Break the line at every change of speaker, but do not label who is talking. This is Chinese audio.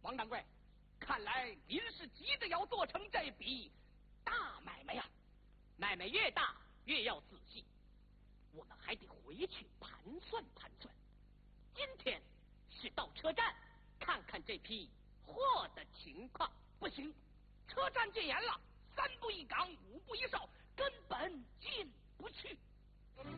王掌柜，看来您是急着要做成这笔大买卖呀。
买卖越大越要仔细，我们还得回去盘算盘算。今天是到车站看看这批货的情况。
不行，车站禁严了，3步一岗，5步一哨，根本进不去。